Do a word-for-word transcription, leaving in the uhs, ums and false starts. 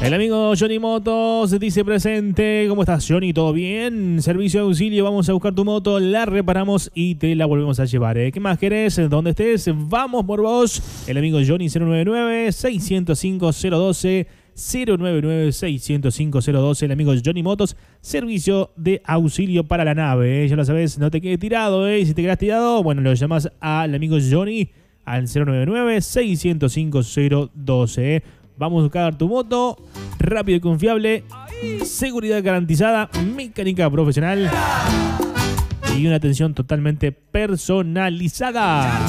El amigo Johnny Motos dice presente. ¿Cómo estás, Johnny? ¿Todo bien? Servicio de auxilio, vamos a buscar tu moto, la reparamos y te la volvemos a llevar. ¿eh? ¿Qué más querés? ¿Dónde estés? Vamos por vos. El amigo Johnny cero nueve nueve, seis cero cinco, cero uno dos. cero nueve nueve, seis cero cinco, cero uno dos. El amigo Johnny Motos, servicio de auxilio para la nave. ¿eh? Ya lo sabes, no te quedes tirado. ¿eh? Si te quedas tirado, bueno, lo llamas al amigo Johnny al cero nueve nueve, seis cero cinco, cero uno dos. ¿eh? Vamos a buscar tu moto, rápido y confiable, seguridad garantizada, mecánica profesional y una atención totalmente personalizada.